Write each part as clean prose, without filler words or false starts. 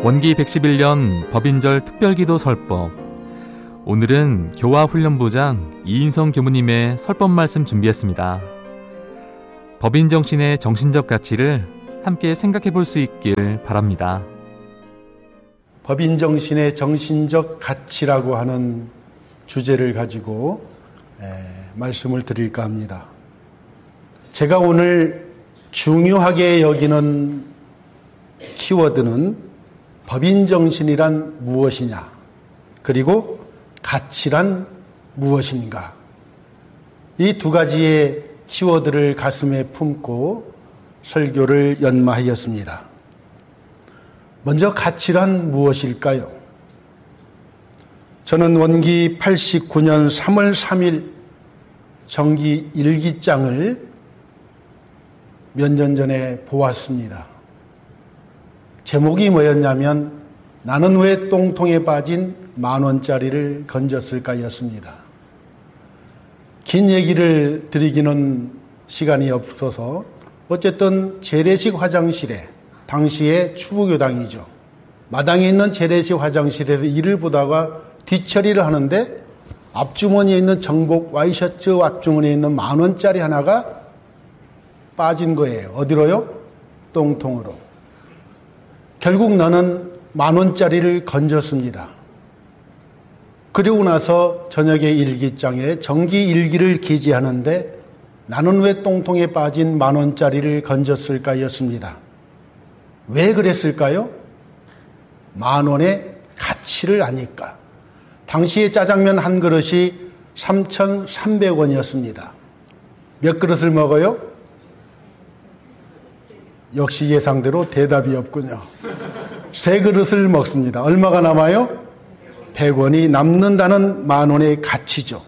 원기 111년 법인절 특별기도 설법. 오늘은 교화훈련부장 이인성 교무님의 설법 말씀 준비했습니다. 법인정신의 정신적 가치를 함께 생각해 볼 수 있길 바랍니다. 법인정신의 정신적 가치라고 하는 주제를 가지고 말씀을 드릴까 합니다. 제가 오늘 중요하게 여기는 키워드는 법인정신이란 무엇이냐, 그리고 가치란 무엇인가, 이 두 가지의 키워드를 가슴에 품고 설교를 연마하였습니다. 먼저 가치란 무엇일까요? 저는 원기 89년 3월 3일 정기 일기장을 몇 년 전에 보았습니다. 제목이 뭐였냐면 나는 왜 똥통에 빠진 10,000원짜리를 건졌을까 였습니다. 긴 얘기를 드리기는 시간이 없어서 어쨌든 재래식 화장실에, 당시에 추부교당이죠, 마당에 있는 재래식 화장실에서 일을 보다가 뒷처리를 하는데 앞주머니에 있는 정복 와이셔츠 앞주머니에 있는 10,000원짜리 하나가 빠진 거예요. 어디로요? 똥통으로. 결국 나는 10,000원짜리를 건졌습니다. 그리고 나서 저녁에 일기장에 정기 일기를 기재하는데 나는 왜 똥통에 빠진 10,000원짜리를 건졌을까 였습니다. 왜 그랬을까요? 10,000원의 가치를 아니까. 당시에 짜장면 한 그릇이 3,300원이었습니다. 몇 그릇을 먹어요? 역시 예상대로 대답이 없군요. 3그릇을 먹습니다. 얼마가 남아요? 100원이 남는다는 10,000원의 가치죠.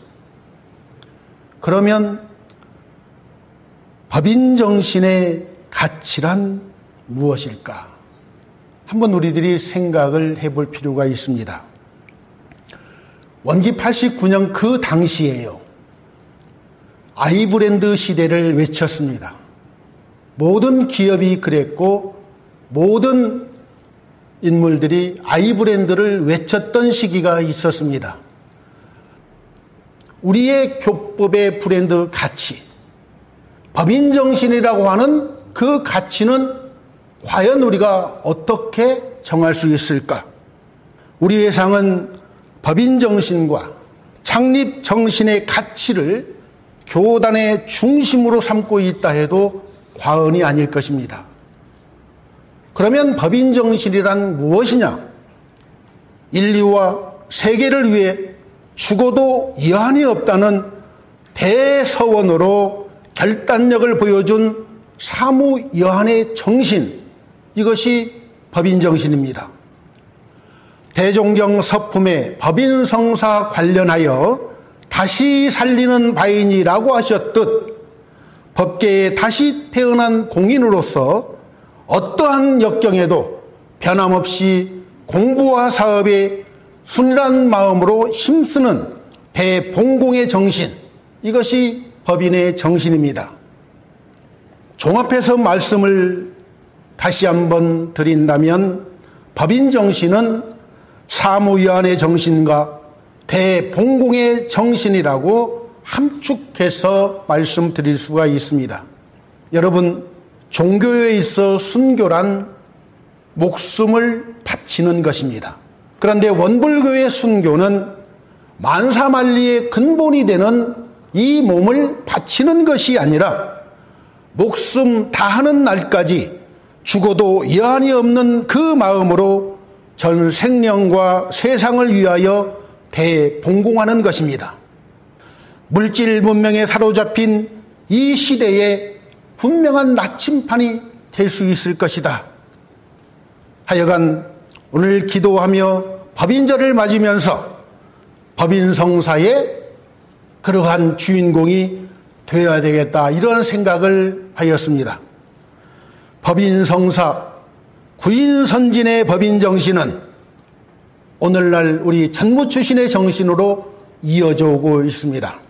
그러면 법인정신의 가치란 무엇일까? 한번 우리들이 생각을 해볼 필요가 있습니다. 원기 89년 그 당시에요, 아이브랜드 시대를 외쳤습니다. 모든 기업이 그랬고 모든 인물들이 아이브랜드를 외쳤던 시기가 있었습니다. 우리의 교법의 브랜드 가치, 법인정신이라고 하는 그 가치는 과연 우리가 어떻게 정할 수 있을까? 우리 회상은 법인정신과 창립정신의 가치를 교단의 중심으로 삼고 있다 해도 과언이 아닐 것입니다. 그러면 법인정신이란 무엇이냐? 인류와 세계를 위해 죽어도 여한이 없다는 대서원으로 결단력을 보여준 사무여한의 정신, 이것이 법인정신입니다. 대종경 서품에 법인성사 관련하여 다시 살리는 바이니라고 하셨듯 법계에 다시 태어난 공인으로서 어떠한 역경에도 변함없이 공부와 사업에 순일한 마음으로 힘쓰는 대봉공의 정신, 이것이 법인의 정신입니다. 종합해서 말씀을 다시 한번 드린다면 법인정신은 사무위원의 정신과 대봉공의 정신이라고 함축해서 말씀드릴 수가 있습니다. 여러분, 종교에 있어 순교란 목숨을 바치는 것입니다. 그런데 원불교의 순교는 만사만리의 근본이 되는 이 몸을 바치는 것이 아니라 목숨 다하는 날까지 죽어도 여한이 없는 그 마음으로 전 생명과 세상을 위하여 대봉공하는 것입니다. 물질 문명에 사로잡힌 이 시대에 분명한 나침판이 될 수 있을 것이다. 하여간 오늘 기도하며 법인절을 맞으면서 법인성사의 그러한 주인공이 되어야 되겠다, 이런 생각을 하였습니다. 법인성사, 구인선진의 법인정신은 오늘날 우리 전무추신의 정신으로 이어져 오고 있습니다.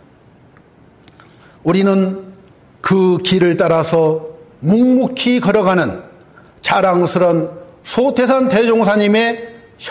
우리는 그 길을 따라서 묵묵히 걸어가는 자랑스러운 소태산 대종사님의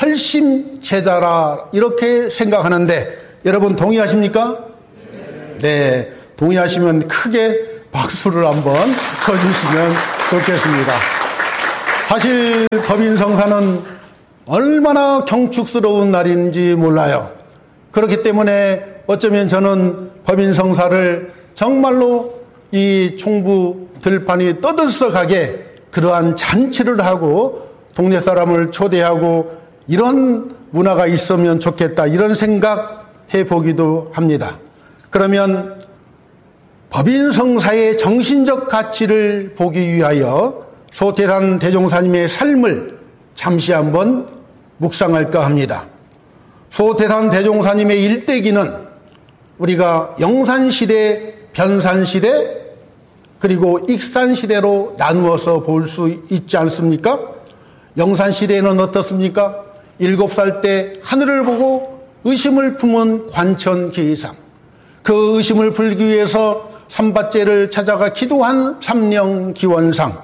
혈심제자라 이렇게 생각하는데 여러분 동의하십니까? 네, 동의하시면 크게 박수를 한번 쳐주시면 좋겠습니다. 사실 법인성사는 얼마나 경축스러운 날인지 몰라요. 그렇기 때문에 어쩌면 저는 법인성사를 정말로 이 총부 들판이 떠들썩하게 그러한 잔치를 하고 동네 사람을 초대하고 이런 문화가 있으면 좋겠다 이런 생각해 보기도 합니다. 그러면 법인성사의 정신적 가치를 보기 위하여 소태산 대종사님의 삶을 잠시 한번 묵상할까 합니다. 소태산 대종사님의 일대기는 우리가 영산시대, 변산시대, 그리고 익산시대로 나누어서 볼 수 있지 않습니까? 영산시대는 어떻습니까? 7살 때 하늘을 보고 의심을 품은 관천기의상, 그 의심을 풀기 위해서 삼바제를 찾아가 기도한 삼령기원상,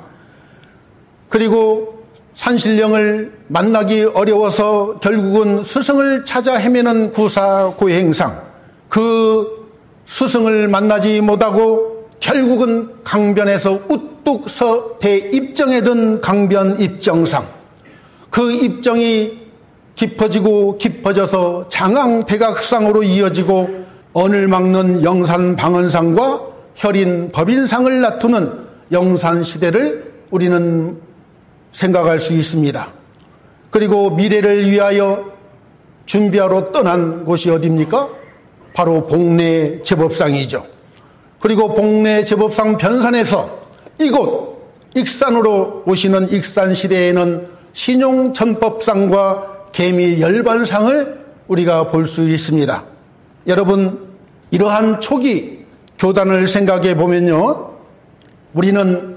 그리고 산신령을 만나기 어려워서 결국은 스승을 찾아 헤매는 구사고행상, 그 스승을 만나지 못하고 결국은 강변에서 우뚝 서 대입정에 든 강변입정상, 그 입정이 깊어지고 깊어져서 장항백악상으로 이어지고 언을 막는 영산방언상과 혈인 법인상을 다투는 영산시대를 우리는 생각할 수 있습니다. 그리고 미래를 위하여 준비하러 떠난 곳이 어디입니까? 바로 복례 제법상이죠. 그리고 복례 제법상 변산에서 이곳 익산으로 오시는 익산시대에는 신용천법상과 개미열반상을 우리가 볼 수 있습니다. 여러분, 이러한 초기 교단을 생각해 보면요, 우리는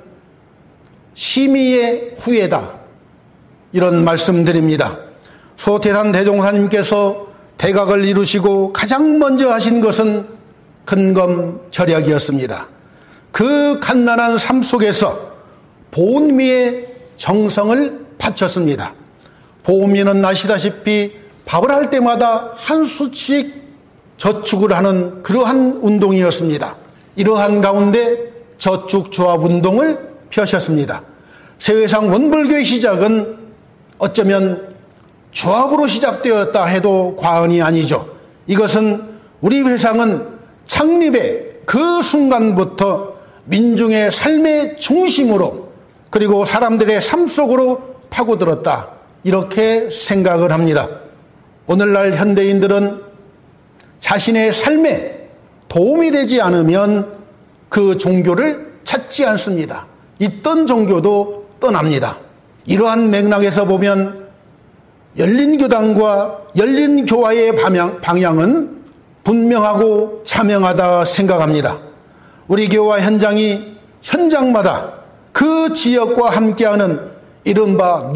심의의 후예다 이런 말씀드립니다. 소태산 대종사님께서 대각을 이루시고 가장 먼저 하신 것은 근검절약이었습니다. 그 갓난한 삶 속에서 보은미의 정성을 바쳤습니다. 보은미는 아시다시피 밥을 할 때마다 한 수씩 저축을 하는 그러한 운동이었습니다. 이러한 가운데 저축조합운동을 펴셨습니다. 세회상 원불교의 시작은 어쩌면 조합으로 시작되었다 해도 과언이 아니죠. 이것은 우리 회상은 창립의 그 순간부터 민중의 삶의 중심으로 그리고 사람들의 삶 속으로 파고들었다 이렇게 생각을 합니다. 오늘날 현대인들은 자신의 삶에 도움이 되지 않으면 그 종교를 찾지 않습니다. 있던 종교도 떠납니다. 이러한 맥락에서 보면 열린교단과 열린교화의 방향은 분명하고 자명하다 생각합니다. 우리 교화 현장이 현장마다 그 지역과 함께하는 이른바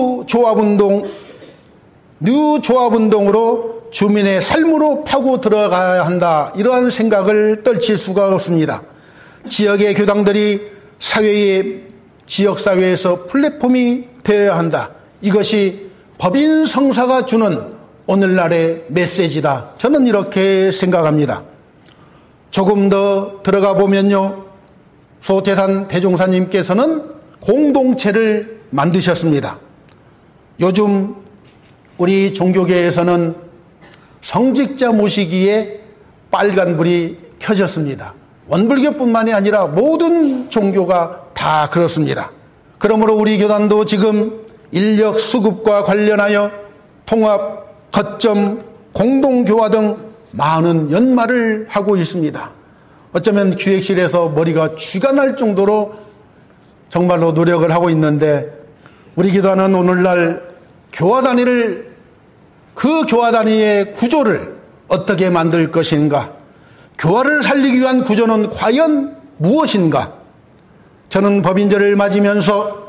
뉴조합운동으로 주민의 삶으로 파고 들어가야 한다. 이러한 생각을 떨칠 수가 없습니다. 지역의 교당들이 사회의 지역사회에서 플랫폼이 되어야 한다. 이것이 법인성사가 주는 오늘날의 메시지다. 저는 이렇게 생각합니다. 조금 더 들어가 보면요, 소태산 대종사님께서는 공동체를 만드셨습니다. 요즘 우리 종교계에서는 성직자 모시기에 빨간불이 켜졌습니다. 원불교뿐만이 아니라 모든 종교가 다 그렇습니다. 그러므로 우리 교단도 지금 인력 수급과 관련하여 통합, 거점, 공동교화 등 많은 연말을 하고 있습니다. 어쩌면 기획실에서 머리가 쥐가 날 정도로 정말로 노력을 하고 있는데 우리 교단은 오늘날 교화단위를 그 교화단위의 구조를 어떻게 만들 것인가, 교화를 살리기 위한 구조는 과연 무엇인가? 저는 법인제를 맞으면서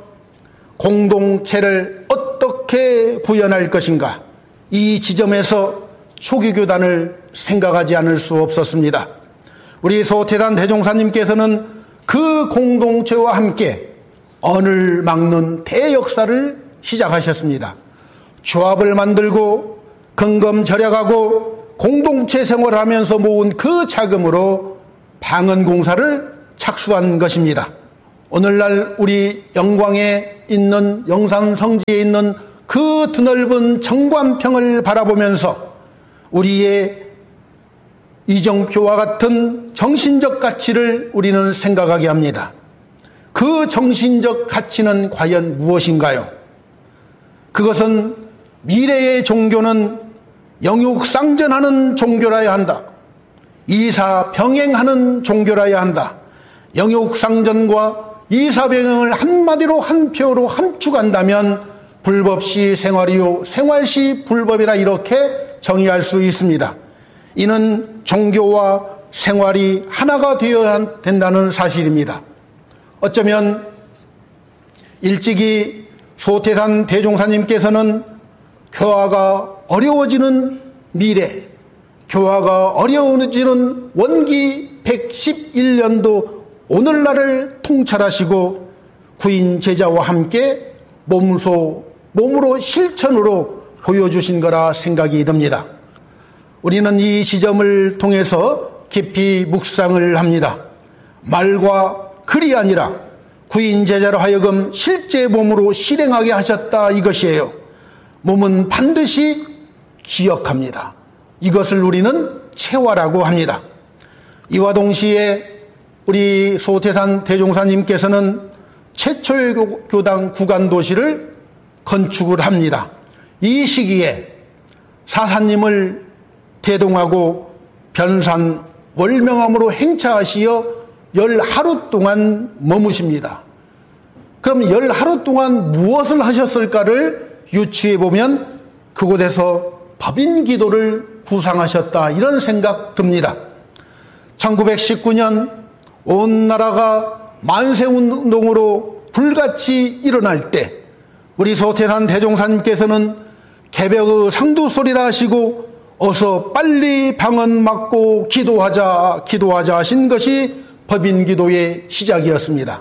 공동체를 어떻게 구현할 것인가, 이 지점에서 초기교단을 생각하지 않을 수 없었습니다. 우리 소태산 대종사님께서는 그 공동체와 함께 언을 막는 대역사를 시작하셨습니다. 조합을 만들고 근검 절약하고 공동체 생활을 하면서 모은 그 자금으로 방언공사를 착수한 것입니다. 오늘날 우리 영광에 있는 영산 성지에 있는 그 드넓은 정관평을 바라보면서 우리의 이정표와 같은 정신적 가치를 우리는 생각하게 합니다. 그 정신적 가치는 과연 무엇인가요? 그것은 미래의 종교는 영육상전하는 종교라야 한다. 이사병행하는 종교라야 한다. 영육상전과 이사병행을 한마디로 한 표로 함축한다면 불법시 생활이요 생활시 불법이라 이렇게 정의할 수 있습니다. 이는 종교와 생활이 하나가 되어야 된다는 사실입니다. 어쩌면 일찍이 소태산 대종사님께서는 교화가 어려워지는 미래, 교화가 어려워지는 원기 111년도 오늘날을 통찰하시고 구인 제자와 함께 몸으로 실천으로 보여주신 거라 생각이 듭니다. 우리는 이 시점을 통해서 깊이 묵상을 합니다. 말과 글이 아니라 구인 제자로 하여금 실제 몸으로 실행하게 하셨다 이것이에요. 몸은 반드시 기억합니다. 이것을 우리는 체화라고 합니다. 이와 동시에 우리 소태산 대종사님께서는 최초의 교당 구간도시를 건축을 합니다. 이 시기에 사사님을 대동하고 변산 월명암으로 행차하시어 10하루 동안 머무십니다. 그럼 10하루 동안 무엇을 하셨을까를 유추해 보면 그곳에서 법인 기도를 구상하셨다 이런 생각 듭니다. 1919년 온 나라가 만세운동으로 불같이 일어날 때 우리 소태산 대종사님께서는 개벽의 상두소리라 하시고 어서 빨리 방언 막고 기도하자 하신 것이 법인기도의 시작이었습니다.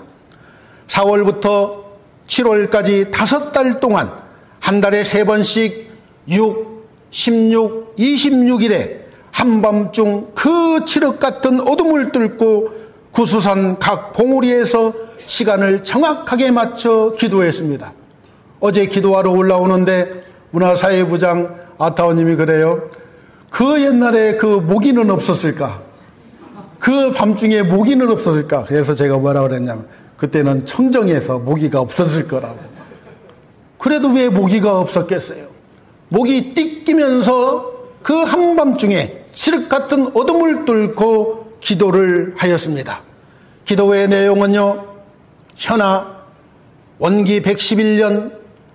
4월부터 7월까지 5달 동안 한 달에 3번씩 6, 16, 26일에 한밤중 그 칠흑 같은 어둠을 뚫고 구수산 각 봉우리에서 시간을 정확하게 맞춰 기도했습니다. 어제 기도하러 올라오는데 문화사회부장 아타오님이 그래요. 그 옛날에 그 모기는 없었을까? 그 밤중에 모기는 없었을까? 그래서 제가 뭐라고 그랬냐면 그때는 청정에서 모기가 없었을 거라고. 그래도 왜 모기가 없었겠어요? 모기 띠끼면서 그 한밤중에 칠흑 같은 어둠을 뚫고 기도를 하였습니다. 기도의 내용은요. 현아 원기 111년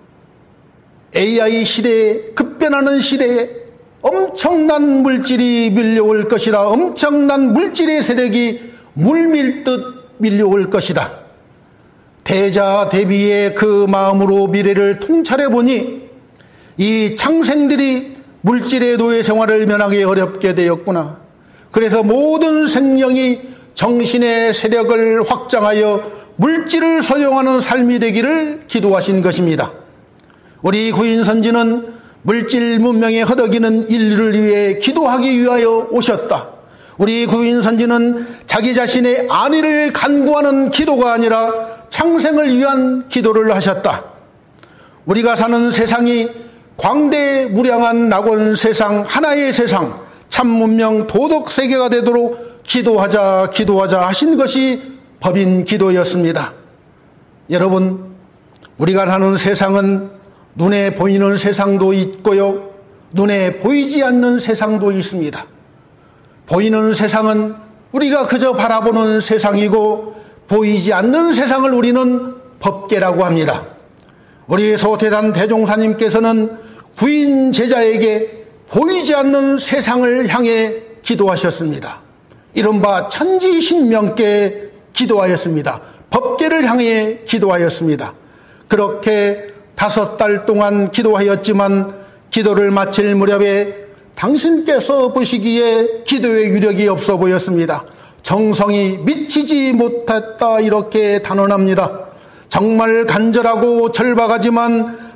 AI 시대에 급변하는 시대에 엄청난 물질이 밀려올 것이다. 엄청난 물질의 세력이 물밀듯 밀려올 것이다. 대자 대비의 그 마음으로 미래를 통찰해 보니 이 창생들이 물질의 노예 생활을 면하기 어렵게 되었구나. 그래서 모든 생명이 정신의 세력을 확장하여 물질을 소용하는 삶이 되기를 기도하신 것입니다. 우리 구인선지는 물질 문명에 허덕이는 인류를 위해 기도하기 위하여 오셨다. 우리 구인선지는 자기 자신의 안위를 간구하는 기도가 아니라 창생을 위한 기도를 하셨다. 우리가 사는 세상이 광대무량한 낙원 세상, 하나의 세상, 참문명 도덕 세계가 되도록 기도하자 하신 것이 법인 기도였습니다. 여러분, 우리가 사는 세상은 눈에 보이는 세상도 있고요, 눈에 보이지 않는 세상도 있습니다. 보이는 세상은 우리가 그저 바라보는 세상이고 보이지 않는 세상을 우리는 법계라고 합니다. 우리 소태산 대종사님께서는 구인 제자에게 보이지 않는 세상을 향해 기도하셨습니다. 이른바 천지신명께 기도하였습니다. 법계를 향해 기도하였습니다. 그렇게 5달 동안 기도하였지만 기도를 마칠 무렵에 당신께서 보시기에 기도의 유력이 없어 보였습니다. 정성이 미치지 못했다 이렇게 단언합니다. 정말 간절하고 절박하지만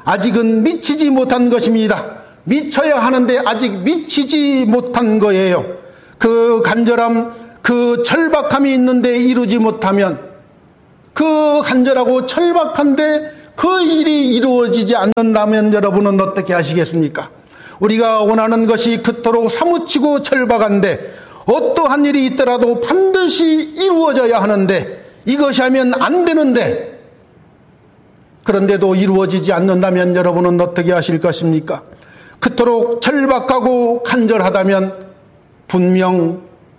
아직은 미치지 못한 것입니다. 미쳐야 하는데 아직 미치지 못한 거예요. 그 간절함, 그 절박함이 있는데 이루지 못하면, 그 간절하고 절박한데 그 일이 이루어지지 않는다면 여러분은 어떻게 하시겠습니까? 우리가 원하는 것이 그토록 사무치고 절박한데 어떠한 일이 있더라도 반드시 이루어져야 하는데, 이것이 하면 안 되는데, 그런데도 이루어지지 않는다면 여러분은 어떻게 하실 것입니까? 그토록 절박하고 간절하다면 분명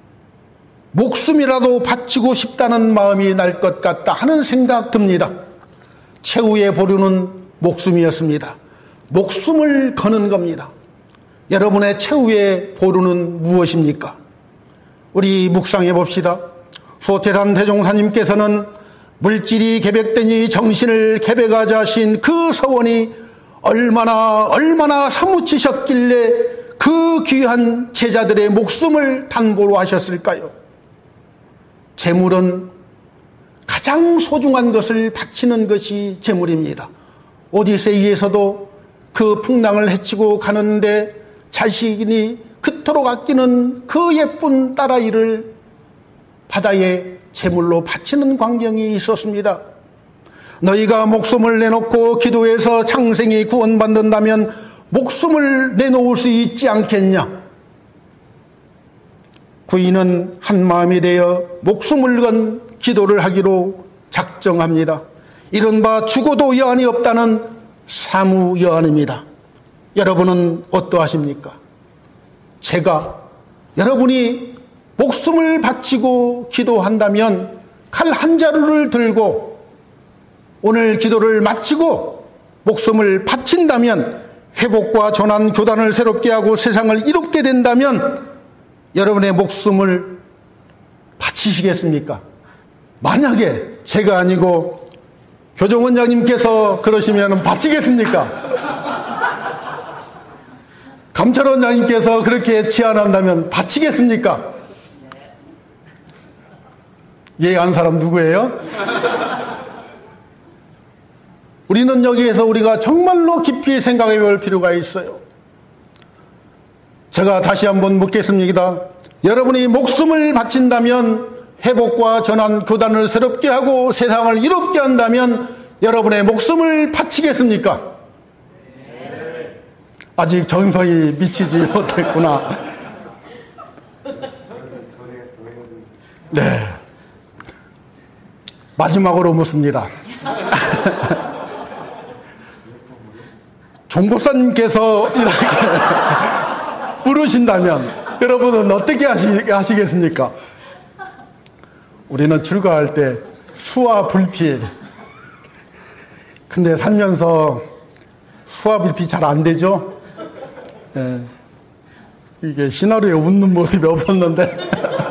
목숨이라도 바치고 싶다는 마음이 날 것 같다 하는 생각 듭니다. 최후의 보루는 목숨이었습니다. 목숨을 거는 겁니다. 여러분의 최후의 보루는 무엇입니까? 우리 묵상해 봅시다. 소태산 대종사님께서는 물질이 개백되니 정신을 개백하자 하신 그 서원이 얼마나 사무치셨길래 그 귀한 제자들의 목숨을 담보로 하셨을까요? 재물은 가장 소중한 것을 바치는 것이 재물입니다. 오디세이에서도 그 풍랑을 헤치고 가는데 자신이 그토록 아끼는 그 예쁜 딸아이를 바다에 제물로 바치는 광경이 있었습니다. 너희가 목숨을 내놓고 기도해서 창생이 구원받는다면 목숨을 내놓을 수 있지 않겠냐? 구인은 한마음이 되어 목숨을 건 기도를 하기로 작정합니다. 이른바 죽어도 여한이 없다는 사무 여한입니다. 여러분은 어떠하십니까? 제가 여러분이 목숨을 바치고 기도한다면 칼 한 자루를 들고 오늘 기도를 마치고 목숨을 바친다면 회복과 전환 교단을 새롭게 하고 세상을 이롭게 된다면 여러분의 목숨을 바치시겠습니까? 만약에 제가 아니고 교정원장님께서 그러시면 바치겠습니까? 감찰원장님께서 그렇게 제안한다면 바치겠습니까? 예한 사람 누구예요? 우리는 여기에서 우리가 정말로 깊이 생각해 볼 필요가 있어요. 제가 다시 한번 묻겠습니다. 여러분이 목숨을 바친다면 회복과 전환 교단을 새롭게 하고 세상을 이롭게 한다면 여러분의 목숨을 바치겠습니까? 아직 정성이 미치지 못했구나. 네. 마지막으로 묻습니다. 종법사님께서 이렇게 부르신다면 여러분은 어떻게 하시겠습니까? 우리는 출가할 때 수와 불필. 근데 살면서 수와 불필 잘 안 되죠? 예. 이게 시나리오에 웃는 모습이 없었는데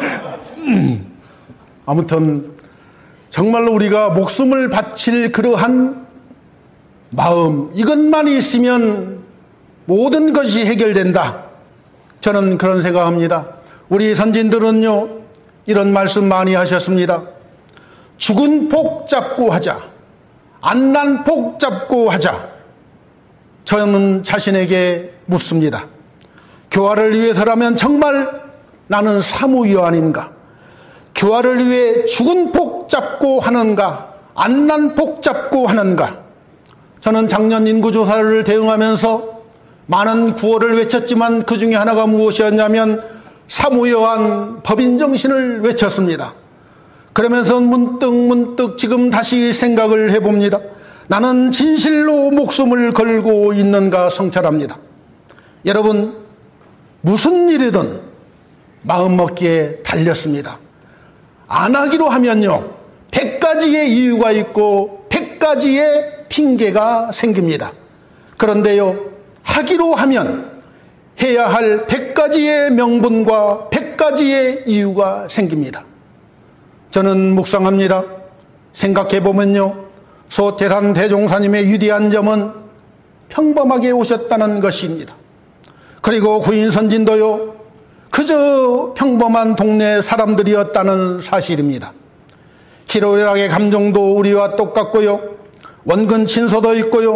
아무튼 정말로 우리가 목숨을 바칠 그러한 마음, 이것만 있으면 모든 것이 해결된다. 저는 그런 생각합니다. 우리 선진들은요, 이런 말씀 많이 하셨습니다. 죽은 복 잡고 하자. 안 난 복 잡고 하자. 저는 자신에게 묻습니다. 교화를 위해서라면 정말 나는 사무여 아닌가? 교화를 위해 죽은 복 잡고 하는가? 안 난 복 잡고 하는가? 저는 작년 인구조사를 대응하면서 많은 구호를 외쳤지만 그 중에 하나가 무엇이었냐면 사무여한 법인정신을 외쳤습니다. 그러면서 문득 지금 다시 생각을 해봅니다. 나는 진실로 목숨을 걸고 있는가 성찰합니다. 여러분, 무슨 일이든 마음먹기에 달렸습니다. 안 하기로 하면요, 100가지의 이유가 있고 100가지의 핑계가 생깁니다. 그런데요, 하기로 하면 해야 할 100가지의 명분과 100가지의 이유가 생깁니다. 저는 묵상합니다. 생각해보면요, 소태산 대종사님의 위대한 점은 평범하게 오셨다는 것입니다. 그리고 구인선진도요, 그저 평범한 동네 사람들이었다는 사실입니다. 희로애락의 감정도 우리와 똑같고요, 원근 친서도 있고요,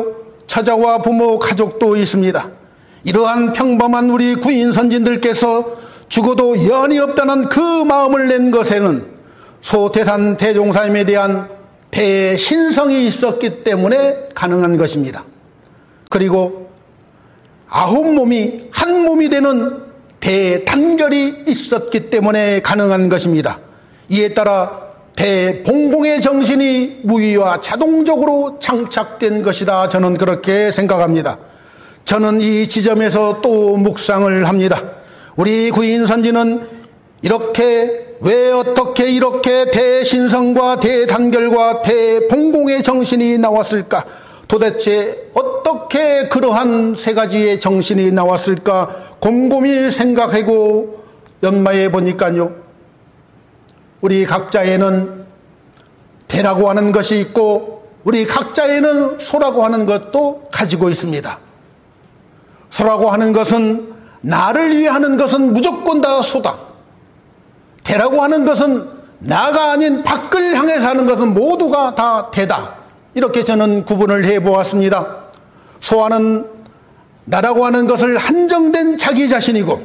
처자와 부모, 가족도 있습니다. 이러한 평범한 우리 구인 선진들께서 죽어도 연이 없다는 그 마음을 낸 것에는 소태산 대종사님에 대한 대신성이 있었기 때문에 가능한 것입니다. 그리고 9몸이 한 몸이 되는 대단결이 있었기 때문에 가능한 것입니다. 이에 따라 대봉공의 정신이 무의와 자동적으로 장착된 것이다. 저는 그렇게 생각합니다. 저는 이 지점에서 또 묵상을 합니다. 우리 구인 선지는 왜 어떻게 이렇게 대신성과 대단결과 대봉공의 정신이 나왔을까? 도대체 어떻게 그러한 세 가지의 정신이 나왔을까? 곰곰이 생각하고 연마해 보니까요, 우리 각자에는 대라고 하는 것이 있고 우리 각자에는 소라고 하는 것도 가지고 있습니다. 소라고 하는 것은 나를 위해 하는 것은 무조건 다 소다. 대라고 하는 것은 나가 아닌 밖을 향해서 하는 것은 모두가 다 대다. 이렇게 저는 구분을 해보았습니다. 소하는 나라고 하는 것을 한정된 자기 자신이고,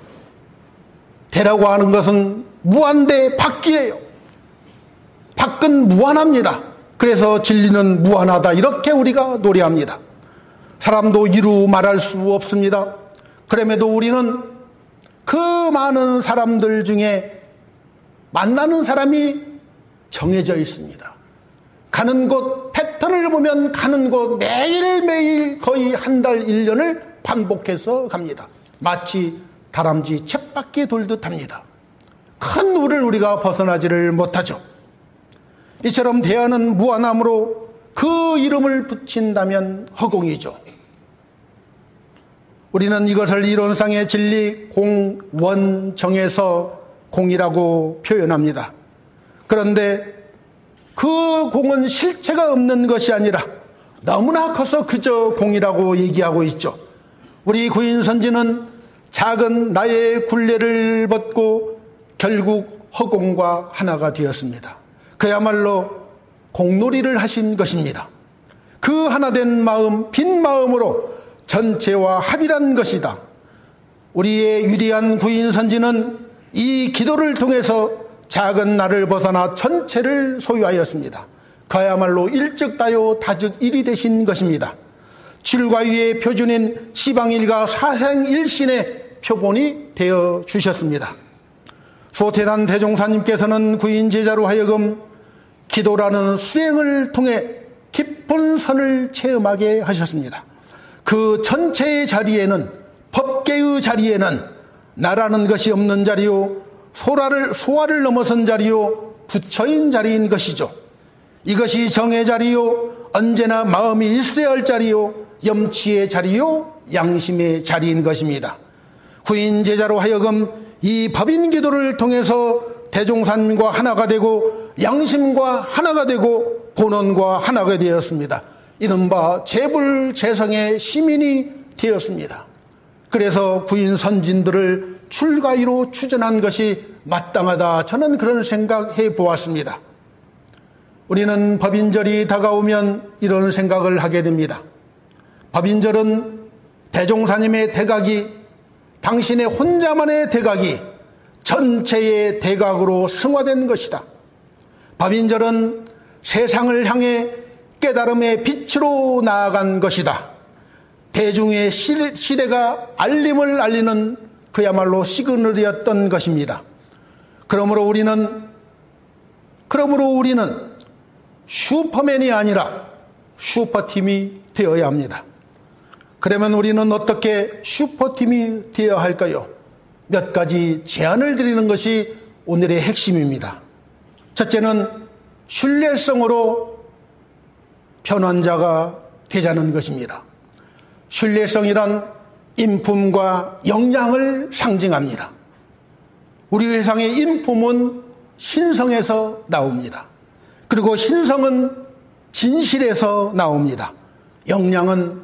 대라고 하는 것은 무한대 밖이에요. 밖은 무한합니다. 그래서 진리는 무한하다. 이렇게 우리가 노래합니다. 사람도 이루 말할 수 없습니다. 그럼에도 우리는 그 많은 사람들 중에 만나는 사람이 정해져 있습니다. 가는 곳 패턴을 보면 가는 곳 매일매일 거의 한 달, 1년을 반복해서 갑니다. 마치 다람쥐 쳇바퀴 돌듯 합니다. 큰 우를 우리가 벗어나지를 못하죠. 이처럼 대하는 무한함으로 그 이름을 붙인다면 허공이죠. 우리는 이것을 이론상의 진리 공원정에서 공이라고 표현합니다. 그런데 그 공은 실체가 없는 것이 아니라 너무나 커서 그저 공이라고 얘기하고 있죠. 우리 구인 선지는 작은 나의 굴레를 벗고 결국 허공과 하나가 되었습니다. 그야말로 공놀이를 하신 것입니다. 그 하나된 마음, 빈 마음으로 전체와 합일한 것이다. 우리의 위대한 구인 선지는 이 기도를 통해서 작은 나를 벗어나 전체를 소유하였습니다. 그야말로 일즉다요 다즉일이 되신 것입니다. 출가위의 표준인 시방일가 사생일신의 표본이 되어 주셨습니다. 소태산 대종사님께서는 구인 제자로 하여금 기도라는 수행을 통해 깊은 선을 체험하게 하셨습니다. 그 전체의 자리에는, 법계의 자리에는 나라는 것이 없는 자리요, 소화를 넘어선 자리요, 부처인 자리인 것이죠. 이것이 정의 자리요, 언제나 마음이 있어야 할 자리요, 염치의 자리요, 양심의 자리인 것입니다. 구인 제자로 하여금 이 법인 기도를 통해서 대종사님과 하나가 되고 양심과 하나가 되고 본원과 하나가 되었습니다. 이른바 재불재성의 시민이 되었습니다. 그래서 구인 선진들을 출가위로 추전한 것이 마땅하다. 저는 그런 생각해 보았습니다. 우리는 법인절이 다가오면 이런 생각을 하게 됩니다. 법인절은 대종사님의 대각이, 당신의 혼자만의 대각이 전체의 대각으로 승화된 것이다. 법인절은 세상을 향해 깨달음의 빛으로 나아간 것이다. 대중의 시대가 알림을 알리는 그야말로 시그널이었던 것입니다. 그러므로 우리는 슈퍼맨이 아니라 슈퍼팀이 되어야 합니다. 그러면 우리는 어떻게 슈퍼팀이 되어야 할까요? 몇 가지 제안을 드리는 것이 오늘의 핵심입니다. 첫째는 신뢰성으로 편환자가 되자는 것입니다. 신뢰성이란 인품과 역량을 상징합니다. 우리 회상의 인품은 신성에서 나옵니다. 그리고 신성은 진실에서 나옵니다. 역량은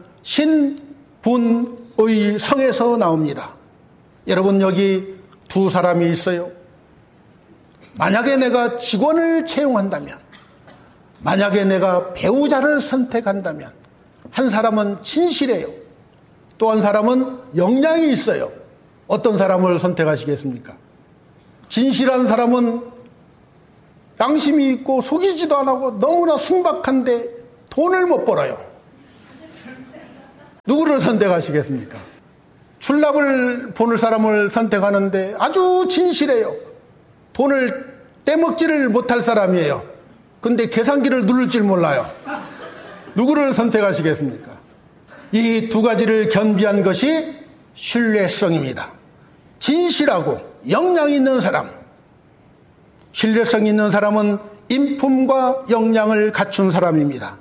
신분의 성에서 나옵니다. 여러분, 여기 두 사람이 있어요. 만약에 내가 직원을 채용한다면, 만약에 내가 배우자를 선택한다면 한 사람은 진실해요. 또 한 사람은 역량이 있어요. 어떤 사람을 선택하시겠습니까? 진실한 사람은 양심이 있고 속이지도 안 하고 너무나 순박한데 돈을 못 벌어요. 누구를 선택하시겠습니까? 출납을 보낼 사람을 선택하는데 아주 진실해요. 돈을 떼먹지를 못할 사람이에요. 근데 계산기를 누를 줄 몰라요. 누구를 선택하시겠습니까? 이 두 가지를 겸비한 것이 신뢰성입니다. 진실하고 역량 있는 사람. 신뢰성 있는 사람은 인품과 역량을 갖춘 사람입니다.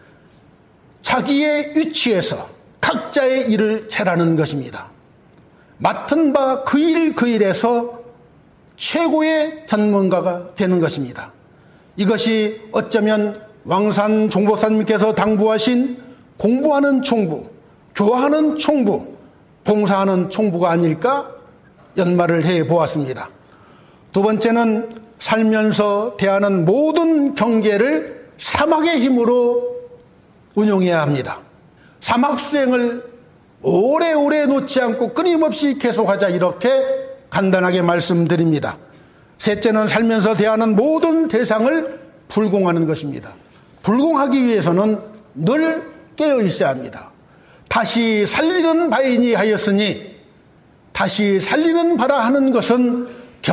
자기의 위치에서 각자의 일을 잘하는 것입니다. 맡은 바 그 일에서 최고의 전문가가 되는 것입니다. 이것이 어쩌면 왕산 종보사님께서 당부하신 공부하는 총부, 교화하는 총부, 봉사하는 총부가 아닐까 연말을 해보았습니다. 두 번째는 살면서 대하는 모든 경계를 사막의 힘으로 운용해야 합니다. 사막수행을 오래오래 놓지 않고 끊임없이 계속하자, 이렇게 간단하게 말씀드립니다. 셋째는 살면서 대하는 모든 대상을 불공하는 것입니다. 불공하기 위해서는 늘 깨어 있어야 합니다. 다시 살리는 바이니 하였으니, 다시 살리는 바라 하는 것은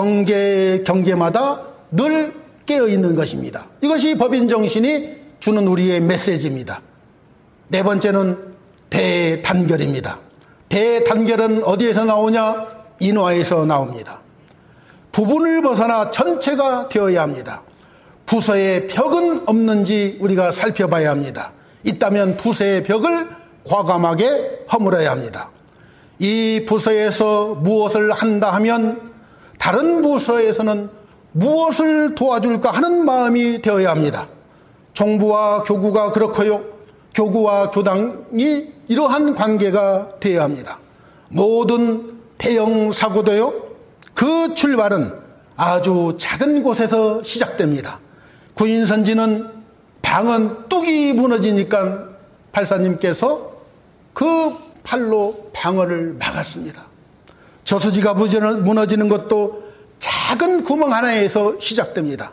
경계마다 늘 깨어 있는 것입니다. 이것이 법인 정신이 주는 우리의 메시지입니다. 네 번째는 대단결입니다. 대단결은 어디에서 나오냐? 인화에서 나옵니다. 부분을 벗어나 전체가 되어야 합니다. 부서에 벽은 없는지 우리가 살펴봐야 합니다. 있다면 부서의 벽을 과감하게 허물어야 합니다. 이 부서에서 무엇을 한다 하면 다른 부서에서는 무엇을 도와줄까 하는 마음이 되어야 합니다. 종부와 교구가 그렇고요. 교구와 교당이 이러한 관계가 되어야 합니다. 모든 대형 사고도요, 그 출발은 아주 작은 곳에서 시작됩니다. 구인선지는 방은 뚝이 무너지니까 발사님께서 그 팔로 방어를 막았습니다. 저수지가 무너지는 것도 작은 구멍 하나에서 시작됩니다.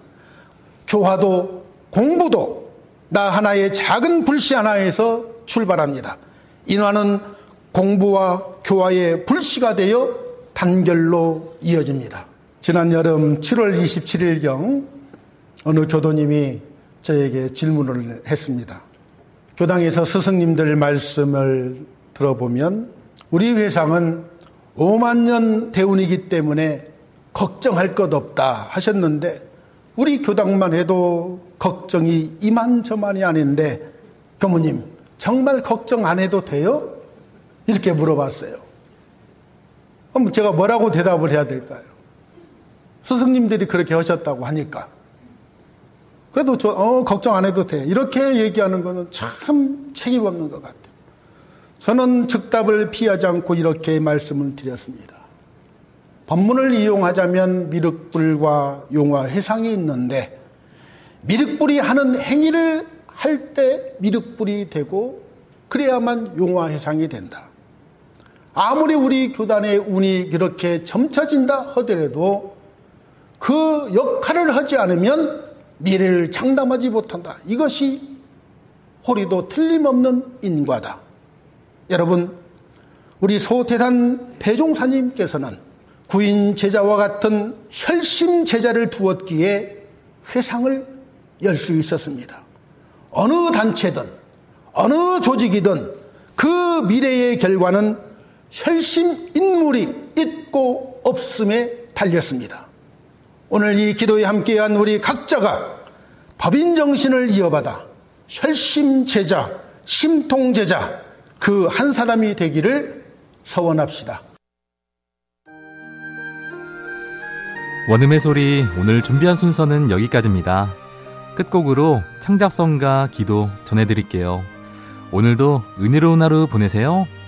교화도 공부도 나 하나의 작은 불씨 하나에서 출발합니다. 인화는 공부와 교화의 불씨가 되어 단결로 이어집니다. 지난 여름 7월 27일경 어느 교도님이 저에게 질문을 했습니다. 교당에서 스승님들 말씀을 들어보면 우리 회상은 5만 년 대운이기 때문에 걱정할 것 없다 하셨는데 우리 교당만 해도 걱정이 이만저만이 아닌데 교무님 정말 걱정 안 해도 돼요? 이렇게 물어봤어요. 그럼 제가 뭐라고 대답을 해야 될까요? 스승님들이 그렇게 하셨다고 하니까 그래도 걱정 안 해도 돼 이렇게 얘기하는 거는 참 책임 없는 것 같아요. 저는 즉답을 피하지 않고 이렇게 말씀을 드렸습니다. 법문을 이용하자면 미륵불과 용화 해상이 있는데 미륵불이 하는 행위를 할 때 미륵불이 되고 그래야만 용화 해상이 된다. 아무리 우리 교단의 운이 그렇게 점쳐진다 하더라도 그 역할을 하지 않으면 미래를 장담하지 못한다. 이것이 호리도 틀림없는 인과다. 여러분, 우리 소태산 대종사님께서는 구인 제자와 같은 혈심 제자를 두었기에 회상을 열 수 있었습니다. 어느 단체든 어느 조직이든 그 미래의 결과는 혈심 인물이 있고 없음에 달렸습니다. 오늘 이 기도에 함께한 우리 각자가 법인 정신을 이어받아 혈심 제자, 심통 제자 그 한 사람이 되기를 서원합시다. 원음의 소리 오늘 준비한 순서는 여기까지입니다. 끝곡으로 창작성가 기도 전해드릴게요. 오늘도 은혜로운 하루 보내세요.